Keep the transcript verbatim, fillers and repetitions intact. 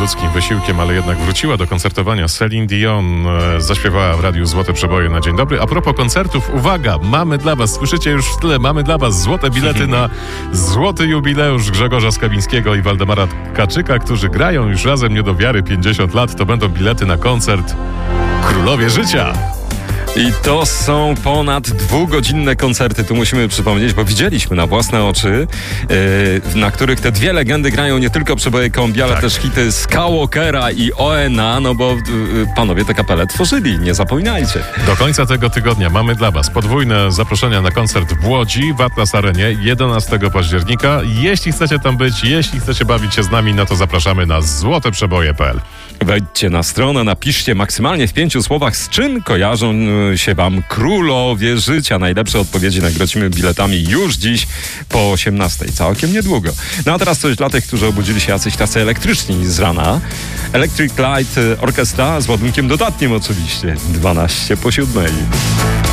nadludzkim wysiłkiem, ale jednak wróciła do koncertowania. Celine Dion e, zaśpiewała w radiu Złote Przeboje na dzień dobry. A propos koncertów, uwaga, mamy dla was, słyszycie już w tyle, mamy dla was złote bilety na złoty jubileusz Grzegorza Skawińskiego i Waldemara Tkaczyka, którzy grają już razem nie do wiary pięćdziesiąt lat. To będą bilety na koncert Królowie Życia. I to są ponad dwugodzinne koncerty, tu musimy przypomnieć, bo widzieliśmy na własne oczy, yy, na których te dwie legendy grają nie tylko przeboje kombi, ale tak. też hity Skywalkera i O N A, no bo yy, panowie te kapele tworzyli, nie zapominajcie. Do końca tego tygodnia mamy dla was podwójne zaproszenia na koncert w Łodzi, w Atlas Arenie, jedenastego października. Jeśli chcecie tam być, jeśli chcecie bawić się z nami, no to zapraszamy na złoteprzeboje kropka p l. Wejdźcie na stronę, napiszcie maksymalnie w pięciu słowach, z czym kojarzą się wam Królowie Życia. Najlepsze odpowiedzi nagrodzimy biletami już dziś po osiemnastej, całkiem niedługo. No a teraz coś dla tych, którzy obudzili się jacyś tacy elektryczni z rana. Electric Light Orchestra z ładunkiem dodatnim oczywiście, dwanaście po siódmej.